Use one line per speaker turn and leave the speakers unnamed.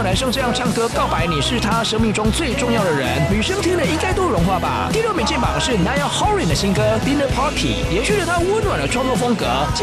男生这样唱歌告白你是他生命中最重要的人，女生听了应该都融化吧。第6名进榜是 Niall Horan 的新歌 Dinner Party， 延续了他温暖的创作风格。